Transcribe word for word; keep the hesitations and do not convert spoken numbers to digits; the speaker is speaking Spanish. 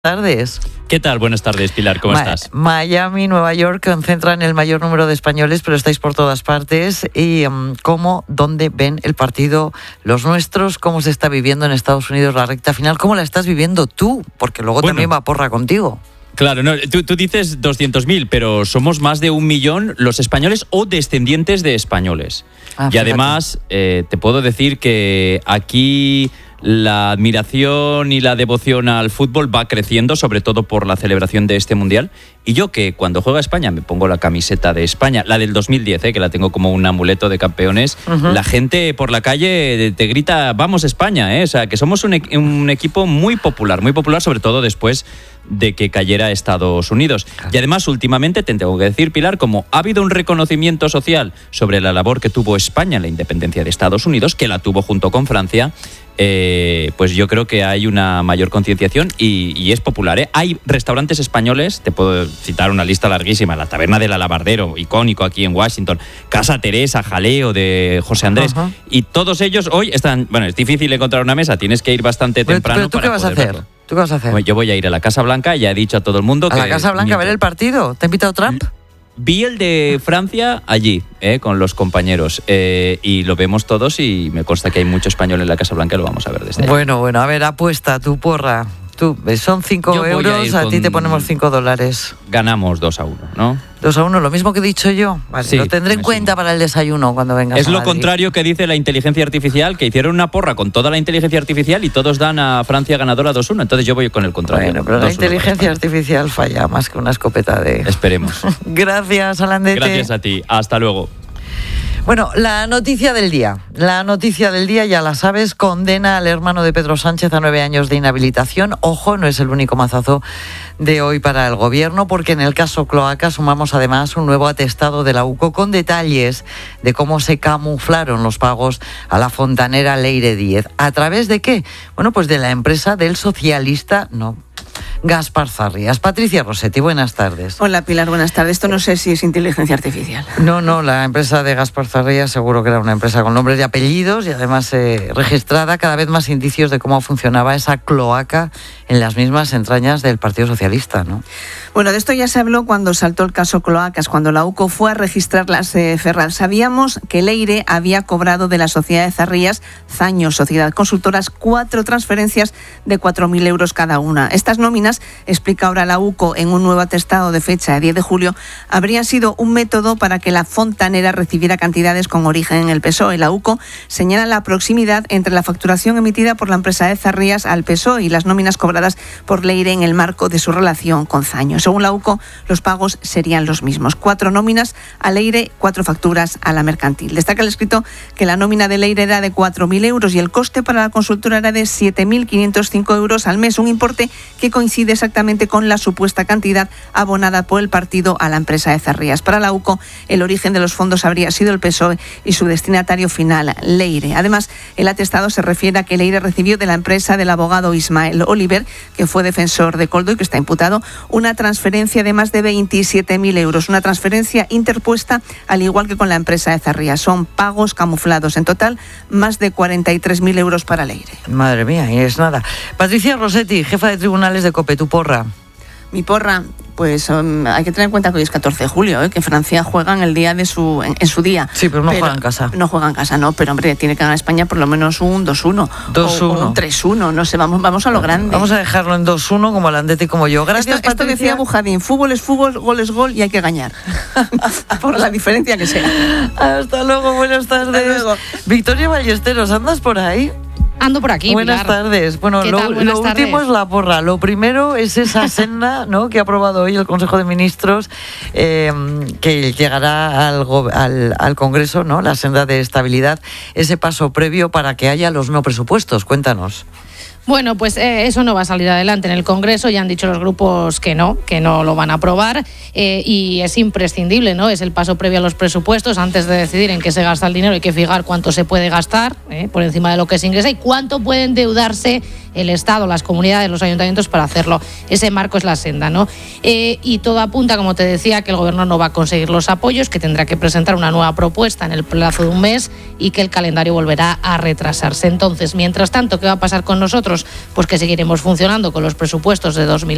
Tardes. ¿Qué tal? Buenas tardes, Pilar, ¿cómo Ma- estás? Miami, Nueva York concentran el mayor número de españoles, pero estáis por todas partes. ¿Y um, cómo, dónde ven el partido los nuestros? ¿Cómo se está viviendo en Estados Unidos la recta final? ¿Cómo la estás viviendo tú? Porque luego Bueno. también va porra contigo. Claro, no, tú, tú dices doscientos mil, pero somos más de un millón los españoles o descendientes de españoles. Ah, y fíjate. además, eh, te puedo decir que aquí la admiración y la devoción al fútbol va creciendo, sobre todo por la celebración de este Mundial. Y yo que cuando juega España me pongo la camiseta de España, la del dos mil diez, eh, que la tengo como un amuleto de campeones, uh-huh. La gente por la calle te grita, vamos España, eh. O sea, que somos un, e- un equipo muy popular, muy popular, sobre todo después de que cayera Estados Unidos. Y además, últimamente, te tengo que decir, Pilar, como ha habido un reconocimiento social sobre la labor que tuvo España en la independencia de Estados Unidos, que la tuvo junto con Francia, eh, pues yo creo que hay una mayor concienciación y, y es popular, ¿eh? Hay restaurantes españoles, te puedo citar una lista larguísima, la Taberna del Alabardero, icónico aquí en Washington, Casa Teresa, Jaleo de José Andrés, uh-huh. Y todos ellos hoy están, bueno, es difícil encontrar una mesa, tienes que ir bastante Pero, temprano. pero ¿tú para qué vas a poder hacer? verlo. ¿Tú qué vas a hacer? Yo voy a ir a la Casa Blanca, ya he dicho a todo el mundo ¿A que... la Casa Blanca a ver el partido? ¿Te ha invitado Trump? Vi el de Francia allí, eh, con los compañeros, eh, y lo vemos todos y me consta que hay mucho español en la Casa Blanca y lo vamos a ver desde ahí. Bueno, bueno, a ver, apuesta, tu porra. Tú, son cinco euros, a, a ti te ponemos cinco dólares. Ganamos dos a uno, ¿no? Dos a uno, lo mismo que he dicho yo. Vale, sí, lo tendré en cuenta para el desayuno cuando vengas Es a lo Madrid. contrario que dice la inteligencia artificial, que hicieron una porra con toda la inteligencia artificial y todos dan a Francia ganadora dos uno. Entonces yo voy con el contrario. Bueno, pero la inteligencia artificial falla más que una escopeta de... Esperemos. Gracias, Alandete. Gracias a ti. Hasta luego. Bueno, la noticia del día. La noticia del día, ya la sabes, condena al hermano de Pedro Sánchez a nueve años de inhabilitación. Ojo, no es el único mazazo de hoy para el gobierno, porque en el caso Cloaca sumamos además un nuevo atestado de la U C O con detalles de cómo se camuflaron los pagos a la fontanera Leire Díez. ¿A través de qué? Bueno, pues de la empresa del socialista... no. Gaspar Zarrías. Patricia Rossetti, buenas tardes. Hola Pilar, buenas tardes. Esto no sé si es inteligencia artificial. No, no, la empresa de Gaspar Zarrías seguro que era una empresa con nombres y apellidos y además eh, registrada, cada vez más indicios de cómo funcionaba esa cloaca en las mismas entrañas del Partido Socialista, ¿no? Bueno, de esto ya se habló cuando saltó el caso Cloacas, cuando la U C O fue a registrar las eh, Ferraz. Sabíamos que Leire había cobrado de la sociedad de Zarrías, Zaño, Sociedad Consultoras, cuatro transferencias de cuatro mil euros cada una. Estas nóminas, explica ahora la U C O en un nuevo atestado de fecha de diez de julio, habrían sido un método para que la fontanera recibiera cantidades con origen en el P S O E. La U C O señala la proximidad entre la facturación emitida por la empresa de Zarrías al P S O E y las nóminas cobradas por Leire en el marco de su relación con Zaño. Según la U C O, los pagos serían los mismos. Cuatro nóminas a Leire, cuatro facturas a la mercantil. Destaca el escrito que la nómina de Leire era de cuatro mil euros y el coste para la consultora era de siete mil quinientos cinco euros al mes, un importe que coincide exactamente con la supuesta cantidad abonada por el partido a la empresa de Zarrías. Para la U C O, el origen de los fondos habría sido el P S O E y su destinatario final, Leire. Además, el atestado se refiere a que Leire recibió de la empresa del abogado Ismael Oliver, que fue defensor de Koldo y que está imputado, una transferencia de más de veintisiete mil euros. Una transferencia interpuesta, al igual que con la empresa de Zarrías. Son pagos camuflados. En total, más de cuarenta y tres mil euros para Leire. Madre mía, y es nada. Patricia Rossetti, jefa de tribunales de COPE, tu porra. Mi porra, pues um, hay que tener en cuenta que hoy es catorce de julio, ¿eh? Que Francia juega en el día de su en, en su día. Sí, pero no pero, juega en casa. No juega en casa, no, pero hombre, tiene que ganar España por lo menos un dos uno. dos uno. O, o un tres uno, no sé, vamos, vamos a lo grande. Vamos a dejarlo en dos uno como Alandete y como yo. Gracias, esto, Patricia. Esto decía Bujadín, fútbol es fútbol, gol es gol y hay que ganar. Por la diferencia que sea. Hasta luego, buenas tardes. Hasta luego. Victoria Ballesteros, ¿andas por ahí? Ando por aquí, Buenas Pilar. tardes. Bueno, lo, tal? Buenas lo tardes. último es la porra. Lo primero es esa senda, ¿no?, que ha aprobado hoy el Consejo de Ministros, eh, que llegará al, al, al Congreso, ¿no?, la senda de estabilidad, ese paso previo para que haya los no presupuestos. Cuéntanos. Bueno, pues eh, eso no va a salir adelante en el Congreso. Ya han dicho los grupos que no, que no lo van a aprobar eh, y es imprescindible, ¿no? Es el paso previo a los presupuestos. Antes de decidir en qué se gasta el dinero hay que fijar cuánto se puede gastar eh, por encima de lo que se ingresa y cuánto puede endeudarse el Estado, las comunidades, los ayuntamientos para hacerlo. Ese marco es la senda, ¿no? Eh, y todo apunta, como te decía, que el Gobierno no va a conseguir los apoyos, que tendrá que presentar una nueva propuesta en el plazo de un mes y que el calendario volverá a retrasarse. Entonces, mientras tanto, ¿qué va a pasar con nosotros? Pues que seguiremos funcionando con los presupuestos de dos mil